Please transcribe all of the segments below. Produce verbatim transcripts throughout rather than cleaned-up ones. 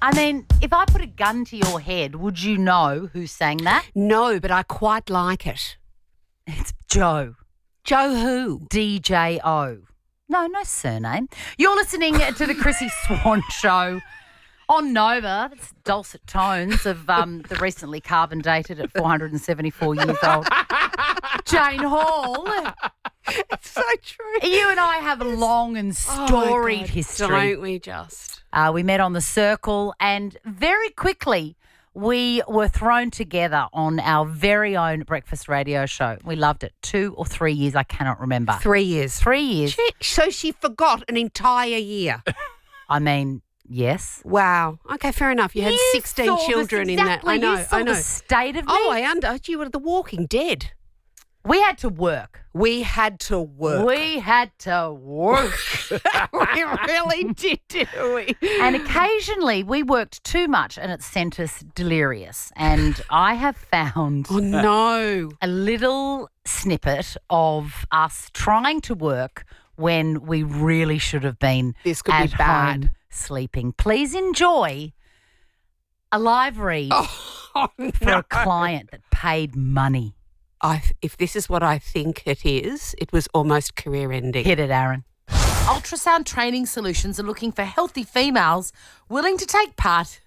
I mean, if I put a gun to your head, would you know who sang that? No, but I quite like it. It's Joe. Joe who? D J O. No, no surname. You're listening to the Chrissy Swan Show on Nova. That's dulcet tones of um, the recently carbon dated at four hundred seventy-four years old Jane Hall. It's so true. You and I have a long and storied oh God, history. Don't we just? Uh, we met on the Circle and very quickly we were thrown together on our very own breakfast radio show. We loved it. Two or three years, I cannot remember. Three years. Three years. She, so she forgot an entire year. I mean, yes. Wow. Okay, fair enough. You had You sixteen saw children this, in that. exactly. I know. You saw I know. the state of me. Oh, I under. You were The Walking Dead. We had to work. We had to work. We had to work. we really did, didn't we? And occasionally we worked too much and it sent us delirious. And I have found Oh, no. a little snippet of us trying to work when we really should have been This could at be bad. home sleeping. Please enjoy a live read Oh, no. for a client that paid money. I, if this is what I think it is, it was almost career-ending. Hit it, Aaron. Ultrasound Training Solutions are looking for healthy females willing to take part.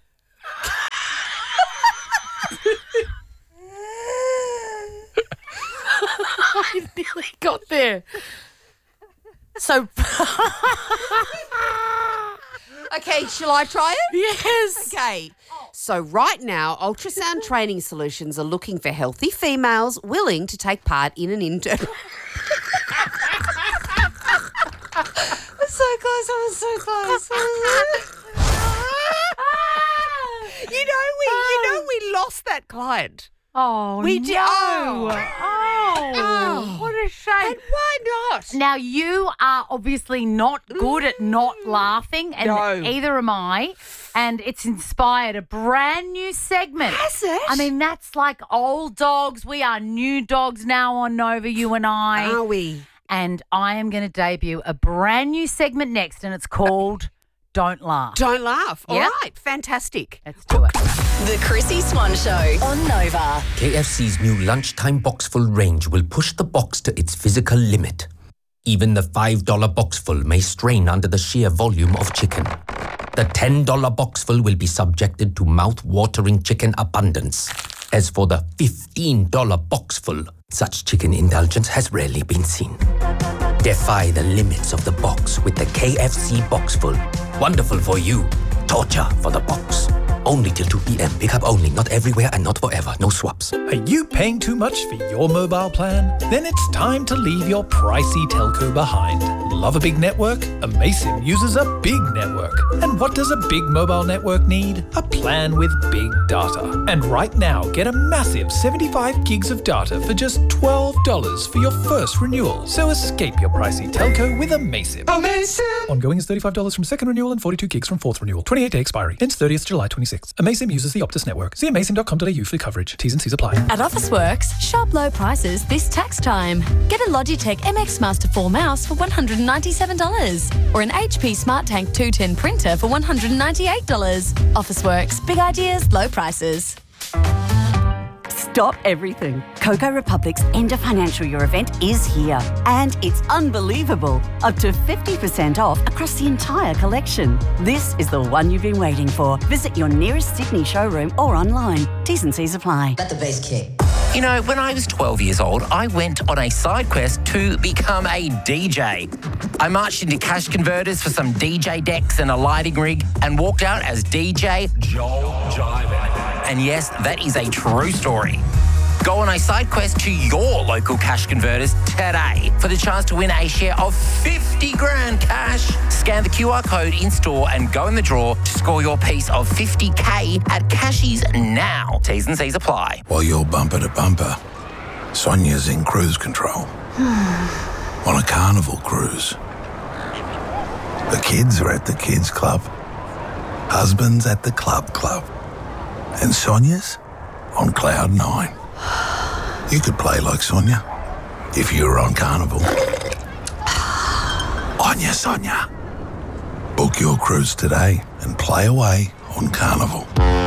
I nearly got there. So, Okay, shall I try it? yes. Okay. So right now, Ultrasound Training Solutions are looking for healthy females willing to take part in an intern. I'm so close. I was so close. you know we, you know we lost that client. Oh, We no. did- oh. Oh, Oh. what a shame. And why not? Now, you are obviously not good at not laughing, and No. either am I, and it's inspired a brand new segment. Has it? I mean, that's like old dogs. We are new dogs now on Nova, you and I. Are we? And I am going to debut a brand new segment next, and it's called Don't Laugh. Don't laugh. All Yep. right, fantastic. Let's do it. The Chrissy Swan Show on Nova. K F C's new lunchtime boxful range will push the box to its physical limit. Even the five dollar boxful may strain under the sheer volume of chicken. The ten dollar boxful will be subjected to mouth-watering chicken abundance. As for the fifteen dollar boxful, such chicken indulgence has rarely been seen. Defy the limits of the box with the K F C boxful. Wonderful for you, torture for the box. Only till two p.m. Pick up only, not everywhere and not forever. No swaps. Are you paying too much for your mobile plan? Then it's time to leave your pricey telco behind. Love a big network? Amaysim uses a big network. And what does a big mobile network need? A plan with big data. And right now, get a massive seventy-five gigs of data for just twelve dollars for your first renewal. So escape your pricey telco with Amaysim. Amaysim! Ongoing is thirty-five dollars from second renewal and forty-two gigs from fourth renewal. twenty-eight day expiry. Ends thirtieth July twenty-sixth. Amaysim uses the Optus network. See amaysim dot com dot a u for coverage. T's and C's apply. At Officeworks, shop low prices this tax time. Get a Logitech M X Master four mouse for one hundred ninety-seven dollars or an H P SmartTank two ten printer for one hundred ninety-eight dollars. Officeworks, big ideas, low prices. Stop everything. Coco Republic's End of Financial Year event is here. And it's unbelievable. Up to fifty percent off across the entire collection. This is the one you've been waiting for. Visit your nearest Sydney showroom or online. T's and C's apply. Let the bass kick. You know, when I was twelve years old, I went on a side quest to become a D J. I marched into cash converters for some D J decks and a lighting rig and walked out as D J Joel Jiven. And yes, that is a true story. Go on a side quest to your local cash converters today for the chance to win a share of fifty grand cash. Scan the Q R code in store and go in the draw to score your piece of fifty K at Cashies now. T's and C's apply. While you're bumper to bumper, Sonia's in cruise control. On a carnival cruise. The kids are at the kids club. Husband's at the club club. And Sonia's on cloud nine. You could play like Sonia if you were on Carnival. On ya, Sonia. Book your cruise today and play away on Carnival.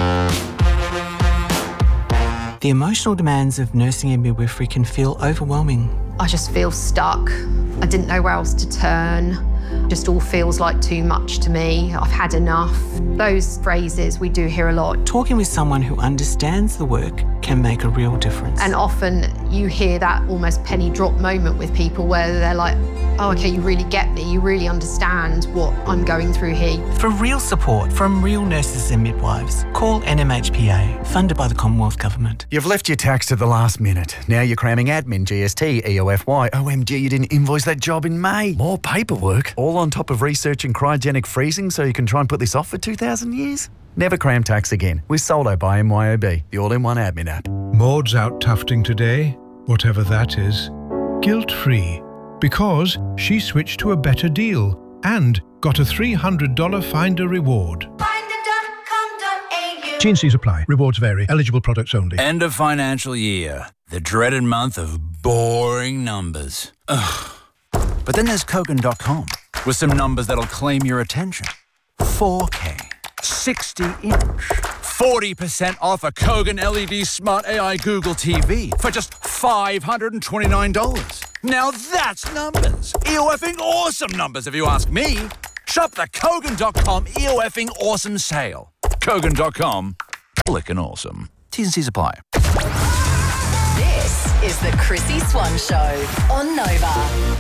The emotional demands of nursing and midwifery can feel overwhelming. I just feel stuck. I didn't know where else to turn. Just all feels like too much to me. I've had enough. Those phrases we do hear a lot. Talking with someone who understands the work can make a real difference. And often you hear that almost penny drop moment with people where they're like, oh, okay, you really get me. You really understand what I'm going through here. For real support from real nurses and midwives, call N M H P A, funded by the Commonwealth Government. You've left your tax to the last minute. Now you're cramming admin, G S T, E O F Y. O M G, you didn't invoice that job in May. More paperwork. All on top of researching cryogenic freezing so you can try and put this off for two thousand years? Never cram tax again with Soldo by M Y O B, the all-in-one admin app. Maud's out tufting today, whatever that is, guilt-free, because she switched to a better deal and got a three hundred dollars Finder reward. T and C's apply. Rewards vary. Eligible products only. End of financial year. The dreaded month of boring numbers. Ugh. But then there's Kogan dot com with some numbers that'll claim your attention. four K, sixty inch, forty percent off a Kogan L E D Smart A I Google T V for just five hundred twenty-nine dollars. Now that's numbers. E-O-F-ing awesome numbers if you ask me. Shop the Kogan dot com E-O-F-ing awesome sale. Kogan dot com, flickin' awesome. T's and C's apply. This is the Chrissy Swan Show on Nova.